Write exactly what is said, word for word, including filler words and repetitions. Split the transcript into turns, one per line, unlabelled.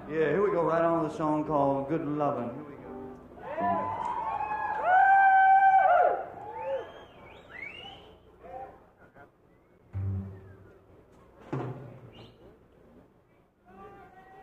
Yeah, here we go, right on with a song called Good Lovin'.